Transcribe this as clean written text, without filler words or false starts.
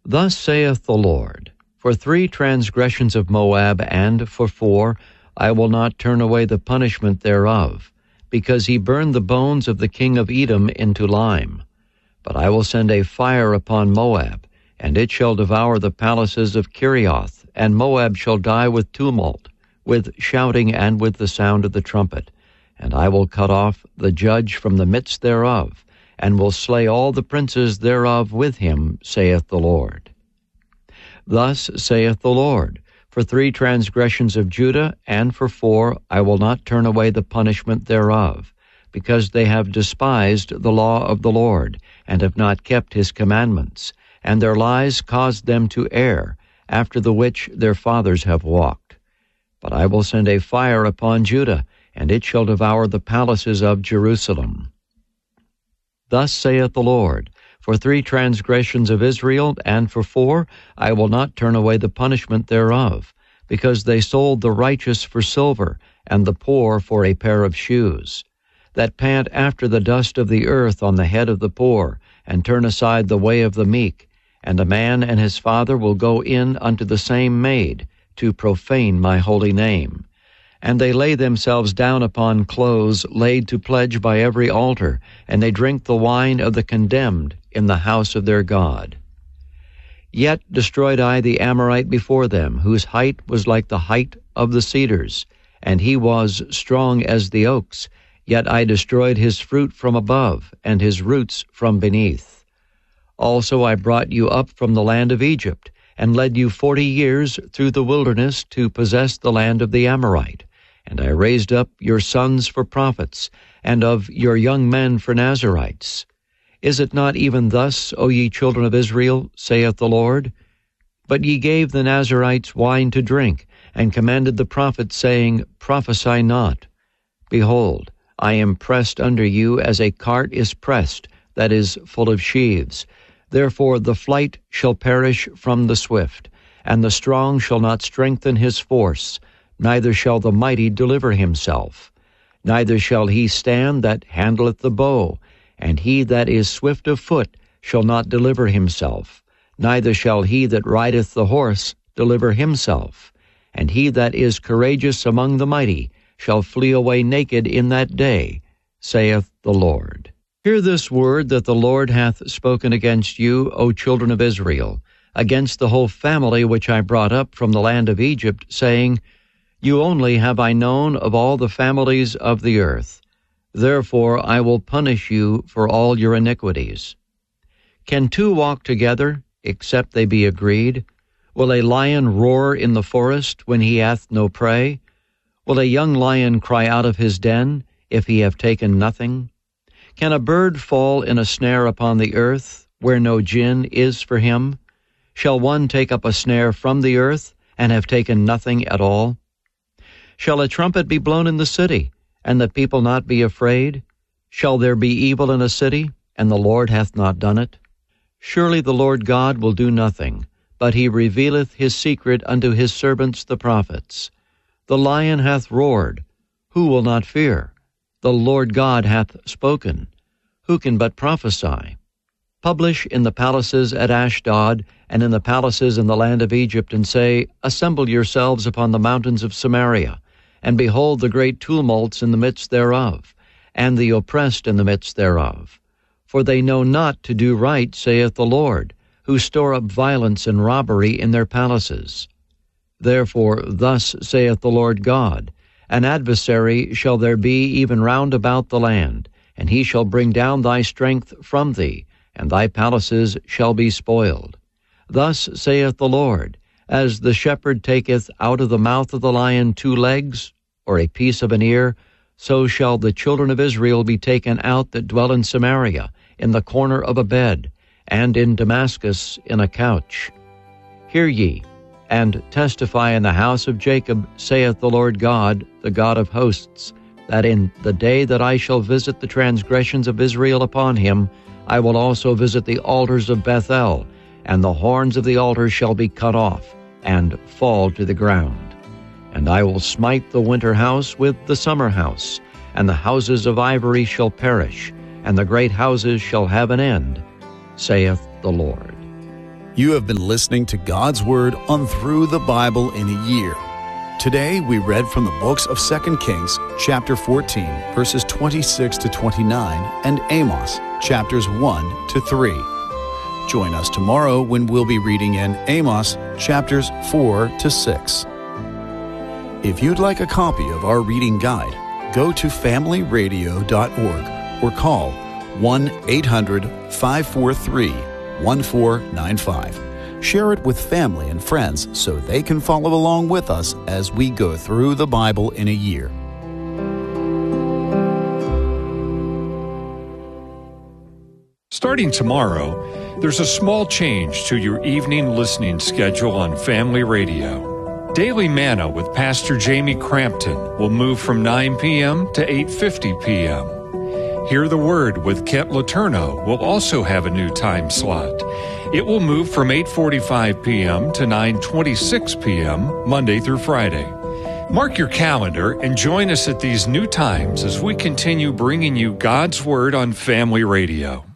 Thus saith the Lord, For 3 transgressions of Moab, and for 4, I will not turn away the punishment thereof, because he burned the bones of the king of Edom into lime. But I will send a fire upon Moab, and it shall devour the palaces of Kerioth, and Moab shall die with tumult, with shouting, and with the sound of the trumpet. And I will cut off the judge from the midst thereof, and will slay all the princes thereof with him, saith the Lord. Thus saith the Lord, For 3 transgressions of Judah, and for 4, I will not turn away the punishment thereof, because they have despised the law of the Lord, and have not kept his commandments, and their lies caused them to err, after the which their fathers have walked. But I will send a fire upon Judah, and it shall devour the palaces of Jerusalem. Thus saith the Lord, For 3 transgressions of Israel, and for 4, I will not turn away the punishment thereof, because they sold the righteous for silver, and the poor for a pair of shoes, that pant after the dust of the earth on the head of the poor, and turn aside the way of the meek. And a man and his father will go in unto the same maid, to profane my holy name. And they lay themselves down upon clothes laid to pledge by every altar, and they drink the wine of the condemned in the house of their God. Yet destroyed I the Amorite before them, whose height was like the height of the cedars, and he was strong as the oaks. Yet I destroyed his fruit from above, and his roots from beneath. Also I brought you up from the land of Egypt, and led you 40 years through the wilderness to possess the land of the Amorite. And I raised up your sons for prophets, and of your young men for Nazarites. Is it not even thus, O ye children of Israel, saith the Lord? But ye gave the Nazarites wine to drink, and commanded the prophets, saying, Prophesy not. Behold, I am pressed under you as a cart is pressed, that is full of sheaves. Therefore the flight shall perish from the swift, and the strong shall not strengthen his force, neither shall the mighty deliver himself. Neither shall he stand that handleth the bow, and he that is swift of foot shall not deliver himself. Neither shall he that rideth the horse deliver himself. And he that is courageous among the mighty shall flee away naked in that day, saith the Lord. Hear this word that the Lord hath spoken against you, O children of Israel, against the whole family which I brought up from the land of Egypt, saying, You only have I known of all the families of the earth. Therefore I will punish you for all your iniquities. Can 2 walk together, except they be agreed? Will a lion roar in the forest when he hath no prey? Will a young lion cry out of his den, if he have taken nothing? Can a bird fall in a snare upon the earth, where no gin is for him? Shall one take up a snare from the earth, and have taken nothing at all? Shall a trumpet be blown in the city, and the people not be afraid? Shall there be evil in a city, and the Lord hath not done it? Surely the Lord God will do nothing, but he revealeth his secret unto his servants the prophets. The lion hath roared, who will not fear? The Lord God hath spoken, who can but prophesy? Publish in the palaces at Ashdod, and in the palaces in the land of Egypt, and say, Assemble yourselves upon the mountains of Samaria, and behold the great tumults in the midst thereof, and the oppressed in the midst thereof. For they know not to do right, saith the Lord, who store up violence and robbery in their palaces. Therefore thus saith the Lord God, An adversary shall there be even round about the land, and he shall bring down thy strength from thee, and thy palaces shall be spoiled. Thus saith the Lord, As the shepherd taketh out of the mouth of the lion 2 legs, or a piece of an ear, so shall the children of Israel be taken out that dwell in Samaria, in the corner of a bed, and in Damascus in a couch. Hear ye, and testify in the house of Jacob, saith the Lord God, the God of hosts, that in the day that I shall visit the transgressions of Israel upon him, I will also visit the altars of Bethel, and the horns of the altars shall be cut off, and fall to the ground. And I will smite the winter house with the summer house, and the houses of ivory shall perish, and the great houses shall have an end, saith the Lord. You have been listening to God's Word on Through the Bible in a Year. Today we read from the books of 2 Kings, chapter 14, verses 26 to 29, and Amos, chapters 1 to 3. Join us tomorrow when we'll be reading in Amos, chapters 4 to 6. If you'd like a copy of our reading guide, go to familyradio.org or call 1-800-543-1495. Share it with family and friends so they can follow along with us as we go through the Bible in a year. Starting tomorrow, there's a small change to your evening listening schedule on Family Radio. Daily Manna with Pastor Jamie Crampton will move from 9 p.m. to 8:50 p.m. Hear the Word with Kent Letourneau will also have a new time slot. It will move from 8:45 p.m. to 9:26 p.m. Monday through Friday. Mark your calendar and join us at these new times as we continue bringing you God's Word on Family Radio.